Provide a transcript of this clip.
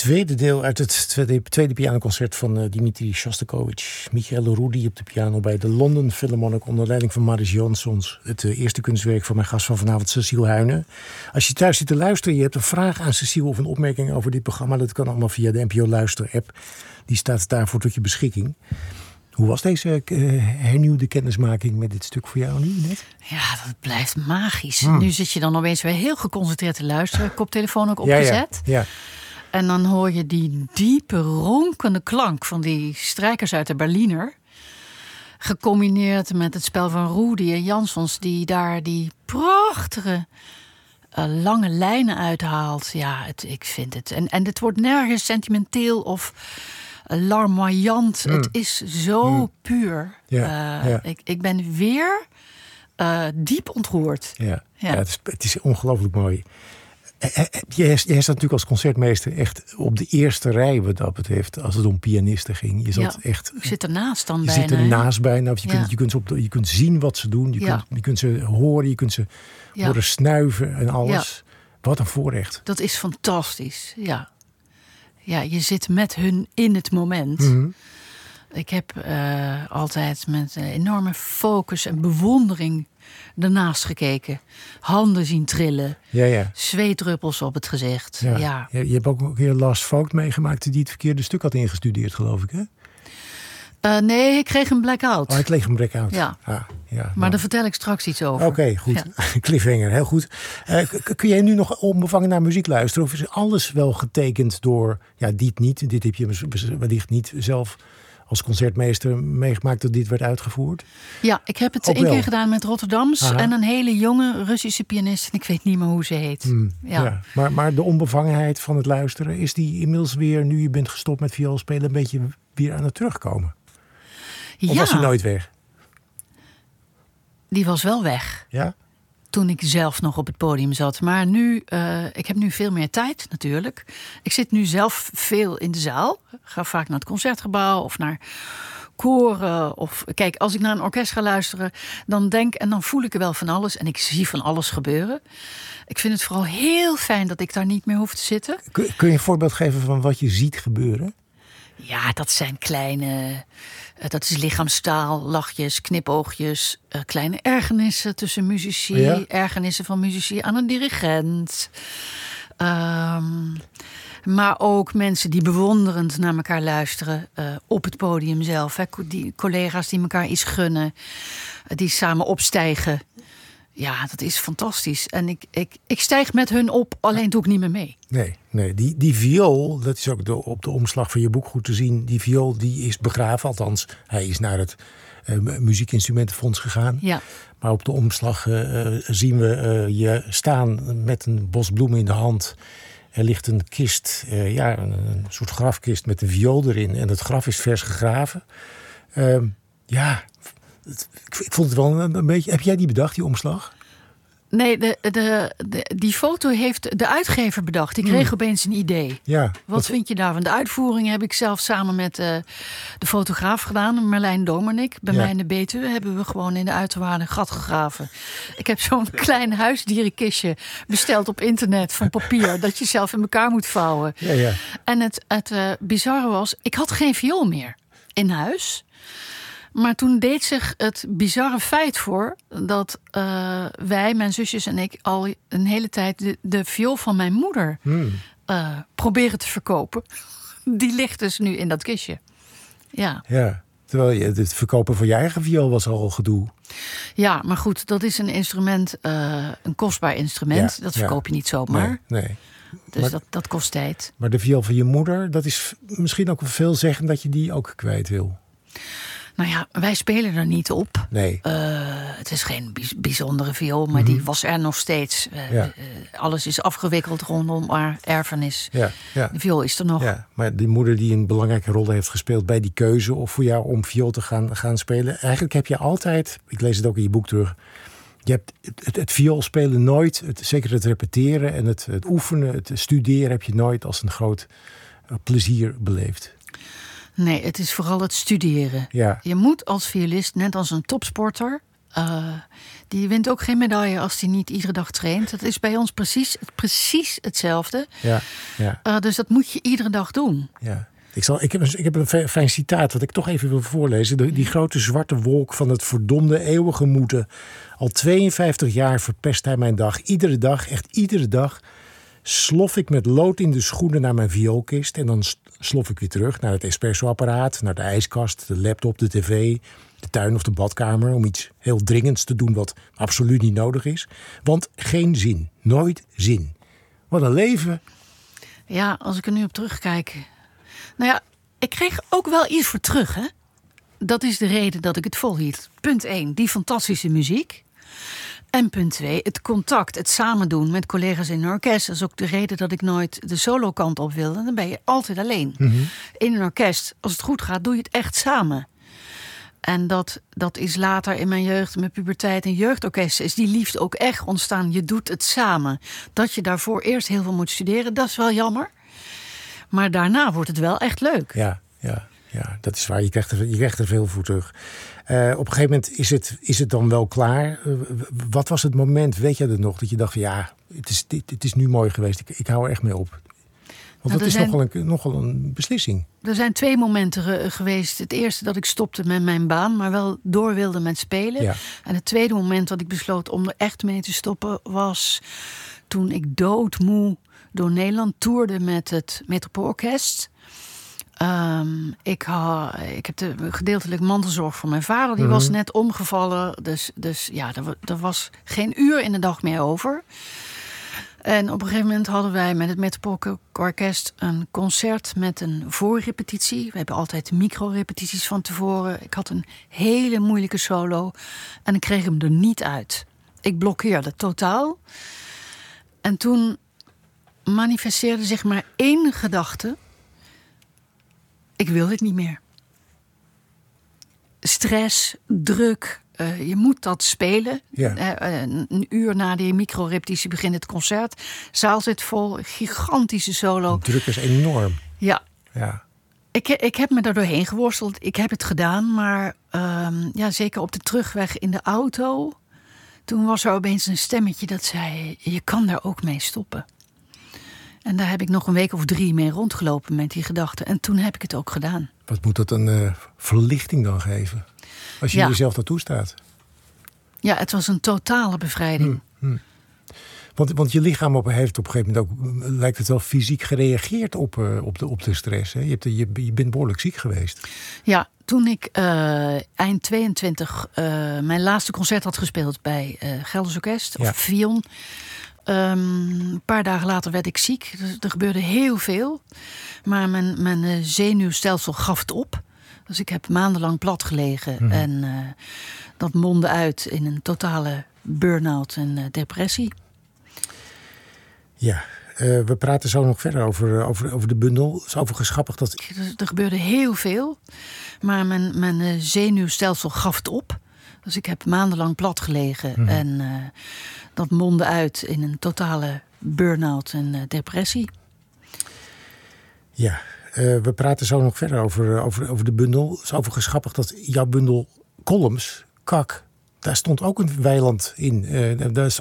tweede deel uit het tweede pianoconcert van Dmitri Shostakovich. Michael Rudy op de piano bij de London Philharmonic onder leiding van Mariss Jansons. Het eerste kunstwerk van mijn gast van vanavond, Cecile Huyne. Als je thuis zit te luisteren, je hebt een vraag aan Cecile of een opmerking over dit programma, dat kan allemaal via de NPO Luister-app. Die staat daarvoor tot je beschikking. Hoe was deze hernieuwde kennismaking met dit stuk voor jou nu net? Ja, dat blijft magisch. Nu zit je dan opeens weer heel geconcentreerd te luisteren. Koptelefoon ook opgezet. Ja. En dan hoor je die diepe, ronkende klank van die strijkers uit de Berliner. Gecombineerd met het spel van Rudy en Jansons, die daar die prachtige lange lijnen uithaalt. Ja, ik vind het. En het wordt nergens sentimenteel of larmoyant. Het is zo puur. Ik ben weer diep ontroerd. Ja, het is ongelooflijk mooi. Jij staat natuurlijk als concertmeester echt op de eerste rij wat dat betreft, als het om pianisten ging. Je zat echt. Ik zit ernaast dan je bijna. Je zit ernaast bijna. Of je kunt zien wat ze doen. Je kunt ze horen. Je kunt ze horen snuiven en alles. Ja. Wat een voorrecht. Dat is fantastisch. Ja, je zit met hun in het moment. Mm-hmm. Ik heb altijd met enorme focus en bewondering ernaast gekeken. Handen zien trillen. Ja. Zweetdruppels op het gezicht. Ja. Je hebt ook een keer Lars Vogt meegemaakt die het verkeerde stuk had ingestudeerd, geloof ik, hè? Nee, ik kreeg een blackout. Oh, ik kreeg een blackout. Ja. Maar daar vertel ik straks iets over. Oké, goed. Ja. Cliffhanger, heel goed. Kun jij nu nog onbevangen naar muziek luisteren? Of is alles wel getekend door... Ja, dit niet. Dit heb je wellicht niet zelf als concertmeester meegemaakt dat dit werd uitgevoerd? Ja, ik heb het één keer gedaan met Rotterdams. Aha. En een hele jonge Russische pianist. En ik weet niet meer hoe ze heet. Ja. Maar de onbevangenheid van het luisteren, is die inmiddels weer, nu je bent gestopt met vioolspelen, een beetje weer aan het terugkomen? Of was die nooit weg? Die was wel weg. Ja? Toen ik zelf nog op het podium zat. Maar nu, ik heb nu veel meer tijd natuurlijk. Ik zit nu zelf veel in de zaal. Ga vaak naar het Concertgebouw of naar koren. Kijk, als ik naar een orkest ga luisteren, dan voel ik er wel van alles. En ik zie van alles gebeuren. Ik vind het vooral heel fijn dat ik daar niet meer hoef te zitten. Kun je een voorbeeld geven van wat je ziet gebeuren? Ja, dat zijn kleine... dat is lichaamstaal, lachjes, knipoogjes, kleine ergernissen tussen muzici. Ja? Ergernissen van muzici aan een dirigent. Maar ook mensen die bewonderend naar elkaar luisteren op het podium zelf. Hè. Die collega's die elkaar iets gunnen, die samen opstijgen. Ja, dat is fantastisch. En ik stijg met hun op, alleen doe ik niet meer mee. Nee. Die viool, dat is ook op de omslag van je boek goed te zien. Die viool die is begraven, althans hij is naar het Muziekinstrumentenfonds gegaan. Ja. Maar op de omslag zien we je staan met een bos bloemen in de hand. Er ligt een kist, een soort grafkist met een viool erin. En het graf is vers gegraven. Ik vond het wel een beetje... Heb jij die bedacht, die omslag? Nee, die foto heeft de uitgever bedacht. Die kreeg opeens een idee. Ja, Wat vind je daarvan? De uitvoering heb ik zelf samen met de fotograaf gedaan. Marlijn Domernik. Bij mij in de Betuwe hebben we gewoon in de uiterwaarden een gat gegraven. Ik heb zo'n klein huisdierenkistje besteld op internet van papier. Dat je zelf in elkaar moet vouwen. Ja. En het bizarre was, ik had geen viool meer in huis. Maar toen deed zich het bizarre feit voor dat wij, mijn zusjes en ik, al een hele tijd de viool van mijn moeder proberen te verkopen. Die ligt dus nu in dat kistje. Ja. Terwijl het verkopen van je eigen viool was al gedoe. Ja, maar goed, dat is een instrument, een kostbaar instrument. Ja, dat verkoop je niet zomaar. Nee. Dus dat kost tijd. Maar de viool van je moeder, dat is misschien ook veel zeggen dat je die ook kwijt wil. Nou ja, wij spelen er niet op. Nee. Het is geen bijzondere viool, maar die was er nog steeds. Alles is afgewikkeld rondom haar erfenis. Ja. De viool is er nog. Ja, maar die moeder die een belangrijke rol heeft gespeeld bij die keuze of voor jou om viool te gaan spelen. Eigenlijk heb je altijd, ik lees het ook in je boek terug, je hebt het vioolspelen nooit, zeker het repeteren en het oefenen, het studeren heb je nooit als een groot plezier beleefd. Nee, het is vooral het studeren. Ja. Je moet als violist, net als een topsporter, Die wint ook geen medaille als hij niet iedere dag traint. Dat is bij ons precies hetzelfde. Ja. Dus dat moet je iedere dag doen. Ja. Ik heb een fijn citaat wat ik toch even wil voorlezen. Die grote zwarte wolk van het verdomde eeuwige moeten. Al 52 jaar verpest hij mijn dag. Iedere dag, echt iedere dag, slof ik met lood in de schoenen naar mijn vioolkist. En dan slof ik weer terug naar het espressoapparaat, naar de ijskast, de laptop, de tv, de tuin of de badkamer. Om iets heel dringends te doen wat absoluut niet nodig is. Want geen zin. Nooit zin. Wat een leven. Ja, als ik er nu op terugkijk. Nou ja, ik kreeg ook wel iets voor terug, hè? Dat is de reden dat ik het volhield. Punt 1, die fantastische muziek. En punt 2, het contact, het samen doen met collega's in een orkest. Dat is ook de reden dat ik nooit de solokant op wilde. Dan ben je altijd alleen. Mm-hmm. In een orkest, als het goed gaat, doe je het echt samen. En dat is later in mijn jeugd, mijn puberteit en jeugdorkesten, is die liefde ook echt ontstaan. Je doet het samen. Dat je daarvoor eerst heel veel moet studeren, dat is wel jammer. Maar daarna wordt het wel echt leuk. Ja, dat is waar. Je krijgt er veel voor terug. Op een gegeven moment is het dan wel klaar. Wat was het moment, weet je dat nog, dat je dacht van ja, het is nu mooi geweest. Ik hou er echt mee op. Want dat is nogal een beslissing. Er zijn 2 momenten geweest. Het eerste dat ik stopte met mijn baan, maar wel door wilde met spelen. Ja. En het tweede moment dat ik besloot om er echt mee te stoppen was toen ik doodmoe door Nederland toerde met het Metropoolorkest. Ik heb de gedeeltelijk mantelzorg voor mijn vader. Die was net omgevallen. Dus ja, er was geen uur in de dag meer over. En op een gegeven moment hadden wij met het Metropoolorkest een concert met een voorrepetitie. We hebben altijd micro-repetities van tevoren. Ik had een hele moeilijke solo en ik kreeg hem er niet uit. Ik blokkeerde totaal. En toen manifesteerde zich maar 1 gedachte. Ik wil dit niet meer. Stress, druk, je moet dat spelen. Ja. Een uur na die micro-repetitie begint het concert. Zaal zit vol, gigantische solo. De druk is enorm. Ja. Ik heb me daar doorheen geworsteld. Ik heb het gedaan, maar zeker op de terugweg in de auto. Toen was er opeens een stemmetje dat zei, je kan daar ook mee stoppen. En daar heb ik nog een week of 3 mee rondgelopen met die gedachten. En toen heb ik het ook gedaan. Wat moet dat een verlichting dan geven? Als je jezelf dat toestaat. Ja, het was een totale bevrijding. Want je lichaam heeft op een gegeven moment ook, lijkt het wel, fysiek gereageerd op de stress. Hè? Je bent behoorlijk ziek geweest. Ja, toen ik eind 22 mijn laatste concert had gespeeld bij Gelders Orkest, of Vion. Een paar dagen later werd ik ziek. Er gebeurde heel veel. Maar mijn zenuwstelsel gaf het op. Dus ik heb maandenlang plat gelegen. En dat mondde uit in een totale burn-out en depressie. Ja, we praten zo nog verder over de bundel. Het is overigens grappig dat... Er gebeurde heel veel. Maar mijn zenuwstelsel gaf het op. Dus ik heb maandenlang plat gelegen. En dat mondde uit in een totale burn-out en depressie. Ja, we praten zo nog verder over de bundel. Het is overigens grappig dat jouw bundel columns, Kak, daar stond ook een weiland in. Daar is